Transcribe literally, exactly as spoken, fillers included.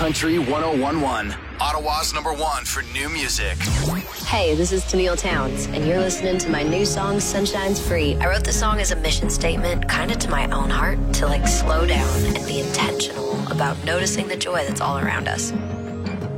Country one oh one point one. Ottawa's number one for new music. Hey, this is Tennille Towns, and you're listening to my new song, Sunshine's Free. I wrote the song as a mission statement, kind of to my own heart, to like slow down and be intentional about noticing the joy that's all around us.